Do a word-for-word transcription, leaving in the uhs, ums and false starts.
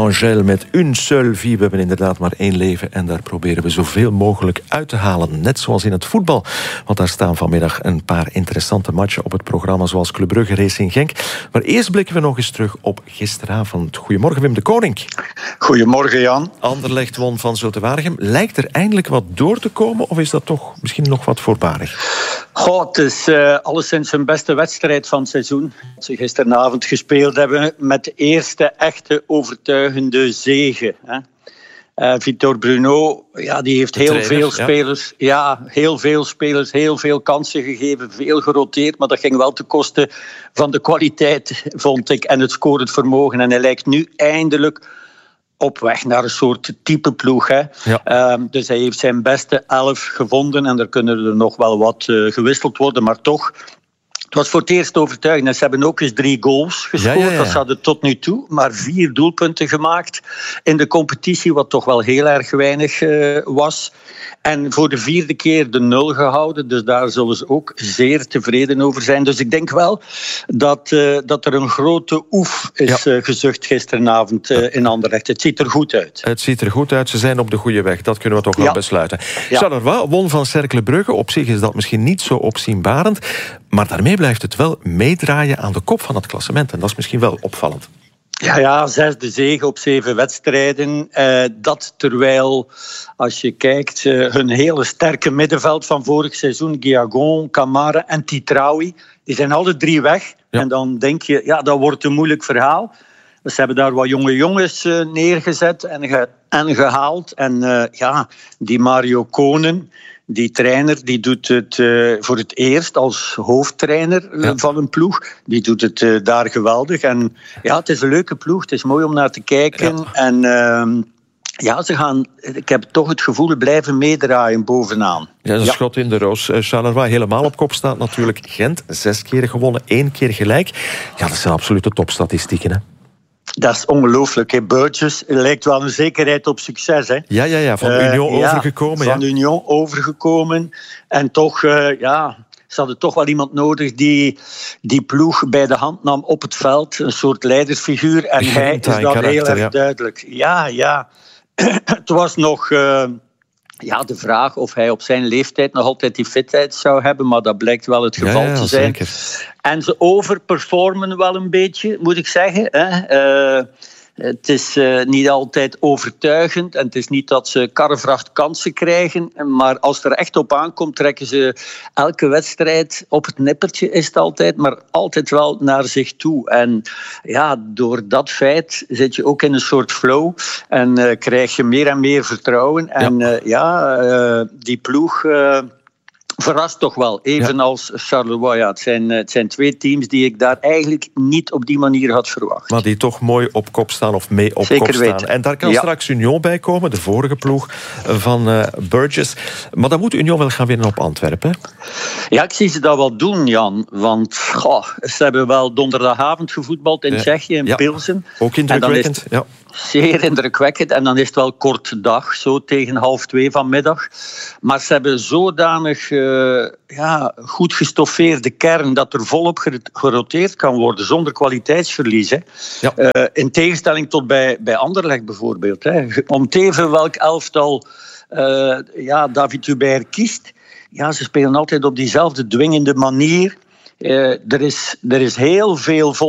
Angèle met Une seule vie. We hebben inderdaad maar één leven en daar proberen we zoveel mogelijk uit te halen. Net zoals in het voetbal. Want daar staan vanmiddag een paar interessante matchen op het programma, zoals Club Brugge Racing Genk. Maar eerst blikken we nog eens terug op gisteravond. Goedemorgen, Wim de Koning. Goedemorgen, Jan. Anderlecht won van Zulte Waregem. Lijkt er eindelijk wat door te komen of is dat toch misschien nog wat voorbarig? Goh, het is uh, alleszins hun beste wedstrijd van het seizoen. Dat ze gisteravond gespeeld hebben met de eerste echte overtuigende zege. Hè. Uh, Victor Bruno, ja, die heeft heel trainer, veel spelers, ja. ja, heel veel spelers, heel veel kansen gegeven, veel geroteerd, maar dat ging wel ten koste van de kwaliteit, vond ik, en het scorend vermogen. En hij lijkt nu eindelijk op weg naar een soort type ploeg. Hè. Ja. Um, dus hij heeft zijn beste elf gevonden en er kunnen er nog wel wat uh, gewisseld worden, maar toch. Het was voor het eerst overtuigend. En ze hebben ook eens drie goals gescoord. Ja, ja, ja. Dat hadden tot nu toe. Maar vier doelpunten gemaakt in de competitie, wat toch wel heel erg weinig uh, was. En voor de vierde keer de nul gehouden. Dus daar zullen ze ook zeer tevreden over zijn. Dus ik denk wel dat, uh, dat er een grote oef is ja. uh, gezucht gisteravond uh, in Anderlecht. Het ziet er goed uit. Het ziet er goed uit. Ze zijn op de goede weg. Dat kunnen we toch wel ja. besluiten. Ja. Charleroi won van Cercle Brugge. Op zich is dat misschien niet zo opzienbarend. Maar daarmee blijft het wel meedraaien aan de kop van het klassement. En dat is misschien wel opvallend. Ja, ja, zesde zege op zeven wedstrijden. Uh, dat terwijl, als je kijkt, uh, hun hele sterke middenveld van vorig seizoen, Guillagon, Camara en Titraoui, die zijn alle drie weg. Ja. En dan denk je, ja, dat wordt een moeilijk verhaal. Dus ze hebben daar wat jonge jongens uh, neergezet en, ge- en gehaald. En uh, ja, die Mario Konen, die trainer, die doet het uh, voor het eerst als hoofdtrainer uh, ja. van een ploeg. Die doet het uh, daar geweldig. En ja, het is een leuke ploeg. Het is mooi om naar te kijken. Ja. En uh, ja, ze gaan, ik heb toch het gevoel, blijven meedraaien bovenaan. Ja, een ja. schot in de roos. Uh, Charleroi helemaal op kop staat natuurlijk Gent. Zes keer gewonnen, één keer gelijk. Ja, dat zijn absolute topstatistieken, hè? Dat is ongelooflijk. Hè? Burgess lijkt wel een zekerheid op succes. Hè? Ja, ja, ja, van Union uh, overgekomen. Ja, van ja. Union overgekomen. En toch, uh, ja, ze hadden toch wel iemand nodig die die ploeg bij de hand nam op het veld. Een soort leidersfiguur. En Genta, hij is dat karakter, heel erg ja. duidelijk. Ja, ja. Het was nog Uh, Ja, de vraag of hij op zijn leeftijd nog altijd die fitheid zou hebben, maar dat blijkt wel het geval ja, ja, te zijn. Zeker. En ze overperformen wel een beetje, moet ik zeggen. Hè. Uh, het is uh, niet altijd overtuigend en het is niet dat ze karrevracht kansen krijgen, maar als het er echt op aankomt, trekken ze elke wedstrijd op het nippertje, is het altijd, maar altijd wel naar zich toe. En ja, door dat feit zit je ook in een soort flow en uh, krijg je meer en meer vertrouwen. En ja, uh, ja uh, die ploeg Uh, verrast toch wel, evenals ja. Charleroi. Ja, het, zijn, het zijn twee teams die ik daar eigenlijk niet op die manier had verwacht. Maar die toch mooi op kop staan of mee op Zeker kop staan. weten. En daar kan ja. straks Union bij komen, de vorige ploeg van uh, Burgess. Maar dan moet Union wel gaan winnen op Antwerpen. Ja, ik zie ze dat wel doen, Jan. Want goh, ze hebben wel donderdagavond gevoetbald in ja. Tsjechië, in ja. Pilsen. Ook indrukwekkend, ja. Zeer indrukwekkend. En dan is het wel kort dag, zo tegen half twee vanmiddag. Maar ze hebben zodanig uh, ja, goed gestoffeerde kern dat er volop geroteerd kan worden zonder kwaliteitsverlies. Hè. Ja. Uh, in tegenstelling tot bij, bij Anderlecht bijvoorbeeld. Hè. Om te even welk elftal uh, ja, David Hubert kiest. Ja, ze spelen altijd op diezelfde dwingende manier. Uh, er is, er is heel veel